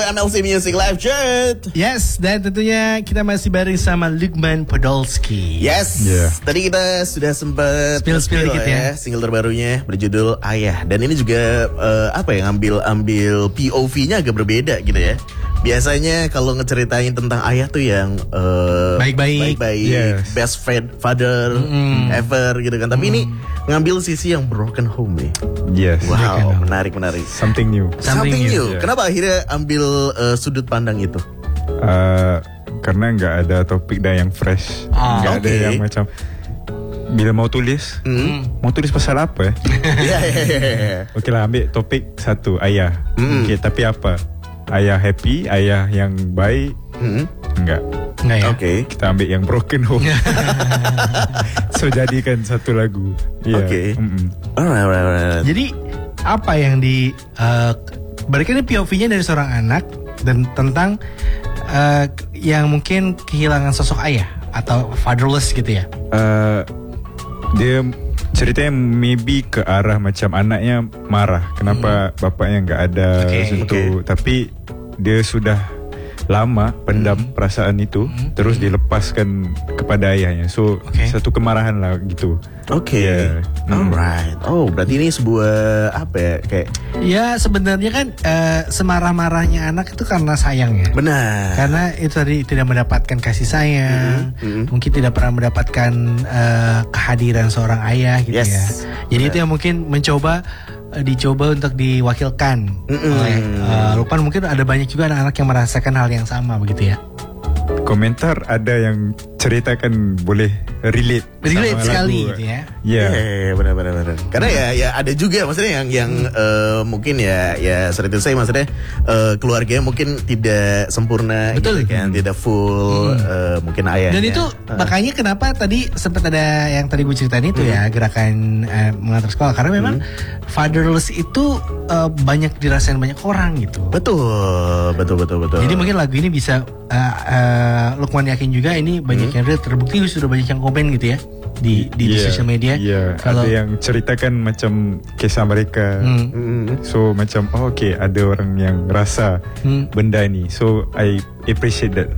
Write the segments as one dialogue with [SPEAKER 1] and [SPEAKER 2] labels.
[SPEAKER 1] MLC Music Live Chat.
[SPEAKER 2] Yes, dan tentunya kita masih bareng sama Luqman Podolski.
[SPEAKER 1] Yes, tadi kita sudah sempat
[SPEAKER 2] spill dikit ya
[SPEAKER 1] single terbarunya berjudul Ayah. Dan ini juga ngambil POV-nya agak berbeda gitu ya. Biasanya kalau ngeceritain tentang ayah tuh yang
[SPEAKER 2] baik-baik,
[SPEAKER 1] best father ever gitu kan. Tapi ini ngambil sisi yang broken home nih.
[SPEAKER 3] Yes.
[SPEAKER 1] Wow, menarik.
[SPEAKER 3] Something new.
[SPEAKER 1] Yeah. Kenapa akhirnya ambil sudut pandang itu?
[SPEAKER 3] Karena nggak ada topik dah yang fresh, nggak ada yang macam bila mau tulis pasal apa ya? Okey lah, ambil topik satu, ayah. Okay, tapi apa? Ayah happy, ayah yang baik? Enggak
[SPEAKER 2] ya?
[SPEAKER 1] Okay.
[SPEAKER 3] Kita ambil yang broken home. So jadikan satu lagu.
[SPEAKER 1] Okay. Alright.
[SPEAKER 2] Jadi apa yang berikan POV-nya dari seorang anak dan tentang yang mungkin kehilangan sosok ayah atau fatherless gitu ya?
[SPEAKER 3] Dia ceritanya maybe ke arah macam anaknya marah kenapa bapaknya nggak ada tapi dia sudah lama pendam perasaan itu, terus dilepaskan kepada ayahnya. So satu kemarahan lah gitu.
[SPEAKER 1] Alright. Oh, berarti ini sebuah apa ya, kayak
[SPEAKER 2] ya sebenarnya kan semarah-marahnya anak itu karena sayang ya.
[SPEAKER 1] Benar.
[SPEAKER 2] Karena itu tadi tidak mendapatkan kasih sayang, mungkin tidak pernah mendapatkan kehadiran seorang ayah gitu ya. Jadi itu yang mungkin dicoba untuk diwakilkan oleh Luqman. Mungkin ada banyak juga anak-anak yang merasakan hal yang sama begitu ya.
[SPEAKER 3] Komentar ada yang ceritakan boleh relate
[SPEAKER 2] sekali gitu ya.
[SPEAKER 1] Benar. Karena ya ada juga maksudnya yang mungkin ya seperti saya maksudnya keluarganya mungkin tidak sempurna.
[SPEAKER 2] Betul.
[SPEAKER 1] Gitu kan, tidak full mungkin ayahnya.
[SPEAKER 2] Dan itu makanya kenapa tadi sempat ada yang tadi gue ceritain itu ya, gerakan mengantar sekolah, karena memang fatherless itu banyak dirasain banyak orang gitu. Betul. Jadi mungkin lagu ini bisa Luqman yakin juga ini banyak yang real, terbukti sudah banyak yang komen gitu ya di sosial media.
[SPEAKER 3] Ada yang ceritakan macam kisah mereka. So macam ada orang yang rasa benda ini. So I appreciate that.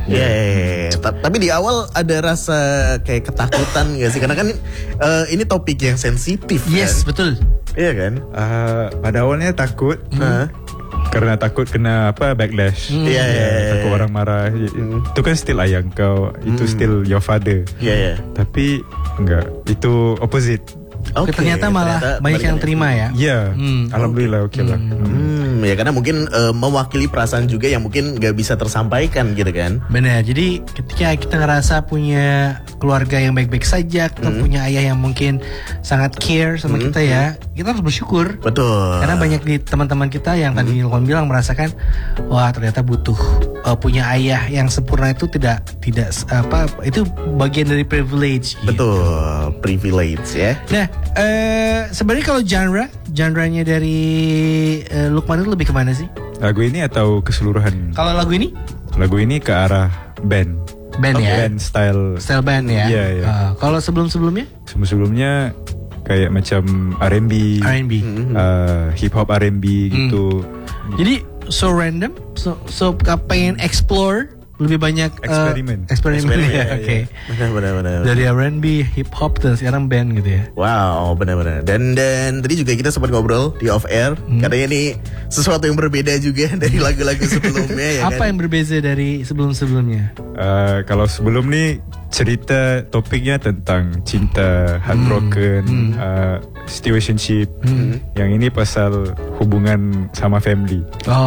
[SPEAKER 1] Tapi di awal ada rasa kayak ketakutan gak sih? Karena kan ini topik yang sensitif.
[SPEAKER 2] Yes,
[SPEAKER 1] kan?
[SPEAKER 2] Betul.
[SPEAKER 1] Iya kan?
[SPEAKER 3] Pada awalnya takut. Karena takut kena backlash. Takut orang marah. Itu kan still ayah kau, itu still your father. Tapi enggak, itu opposite.
[SPEAKER 2] Ternyata malah banyak yang terima ya.
[SPEAKER 3] Alhamdulillah lah.
[SPEAKER 1] Ya karena mungkin mewakili perasaan juga yang mungkin gak bisa tersampaikan gitu kan.
[SPEAKER 2] Benar. Jadi ketika kita ngerasa punya keluarga yang baik-baik saja, kita punya ayah yang mungkin sangat care sama kita ya, kita harus bersyukur.
[SPEAKER 1] Betul.
[SPEAKER 2] Karena banyak di teman-teman kita yang tadi Luqman bilang merasakan, wah ternyata butuh punya ayah yang sempurna itu tidak itu bagian dari privilege gitu.
[SPEAKER 1] Betul, privilege ya.
[SPEAKER 2] Nah, sebenarnya kalau genre-nya dari Luqman itu lebih kemana sih?
[SPEAKER 3] Lagu ini atau keseluruhan?
[SPEAKER 2] Kalau lagu ini?
[SPEAKER 3] Lagu ini ke arah band ya? Band style
[SPEAKER 2] band ya? Kalau sebelum-sebelumnya?
[SPEAKER 3] Sebelum-sebelumnya kayak macam R&B, hip hop R&B gitu.
[SPEAKER 2] Jadi so random, so pengen explore lebih banyak eksperimen ya.
[SPEAKER 1] Benar.
[SPEAKER 2] Dari R&B, hip hop dan sekarang band gitu ya.
[SPEAKER 1] Wow, benar. Dan tadi juga kita sempat ngobrol di off air. Katanya ini sesuatu yang berbeda juga dari lagu-lagu sebelumnya. Ya
[SPEAKER 2] apa yang berbeza dari sebelum-sebelumnya?
[SPEAKER 3] Kalau sebelum nih cerita topiknya tentang cinta, heartbroken, situationship. Yang ini pasal hubungan sama family.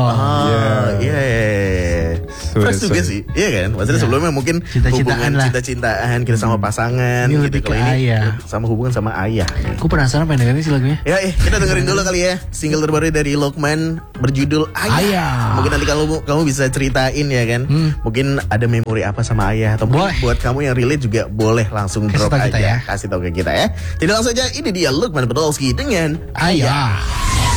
[SPEAKER 1] Fresh juga sih, iya kan? Maksudnya sebelumnya mungkin cinta-cintaan kita sama pasangan.
[SPEAKER 2] Ini lebih ke ayah,
[SPEAKER 1] sama hubungan sama ayah.
[SPEAKER 2] Aku penasaran pengen dengerin sih lagunya.
[SPEAKER 1] Ya, kita dengerin dulu kali ya single terbaru dari Luqman berjudul Ayah. Mungkin nanti kamu bisa ceritain ya kan. Mungkin ada memori apa sama ayah, atau buat kamu yang relate juga boleh langsung drop aja. Kasih tahu ke kita ya. Jadi langsung aja, ini dia Luqman Podolski dengan Ayah.